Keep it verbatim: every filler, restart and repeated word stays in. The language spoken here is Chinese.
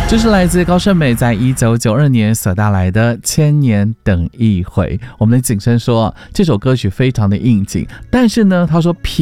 这是来自高胜美在一九九二年所带来的《千年等一回》。我们的景生说这首歌曲非常的应景，但是呢他说